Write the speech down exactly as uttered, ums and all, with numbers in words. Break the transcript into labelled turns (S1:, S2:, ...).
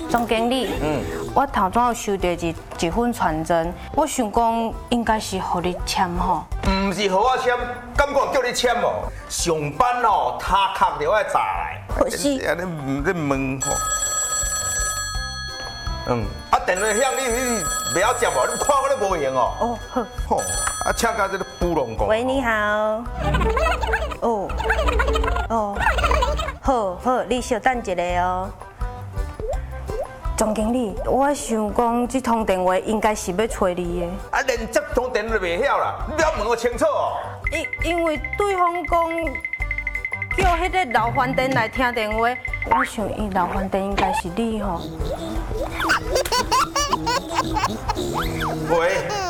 S1: 总经理，嗯，我头先有收到一一份传真，我想讲应该是互你签吼。
S2: 唔是互我签，感觉叫你签哦。上班哦，他壳就爱炸来。
S1: 可是，
S2: 安尼唔咧问吼。嗯，啊电话响你你袂晓接哦，你看我咧无闲哦。
S1: 哦好。
S2: 吼，啊请到这个布隆讲。
S1: 喂，你好。哦。哦。好好，你稍等一下哦。总经理，我想讲这通电话应该是要找你的。
S2: 啊，连接通电话都袂晓啦，你要问我清楚哦。
S1: 因因为对方讲叫迄个老饭店来听电话，我想伊老饭店应该是你吼。
S2: 喂。